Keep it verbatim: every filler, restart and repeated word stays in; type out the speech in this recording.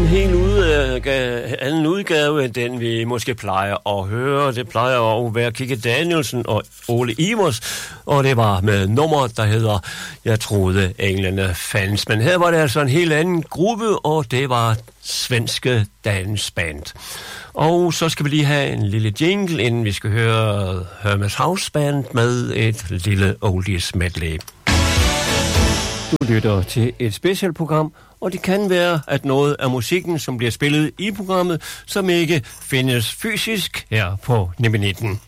en helt udgave, anden udgave end den, vi måske plejer at høre. Det plejer at være Kikki Danielsen og Ole Ivers, og det var med nummer, der hedder Jeg troede englene fandtes. Men her var det altså en helt anden gruppe, og det var Svenske Dance Band. Og så skal vi lige have en lille jingle, inden vi skal høre Hermes House Band med et lille oldies medley. Du lytter til et specialprogram, og det kan være, at noget af musikken, som bliver spillet i programmet, som ikke findes fysisk her på Nimbi nitten.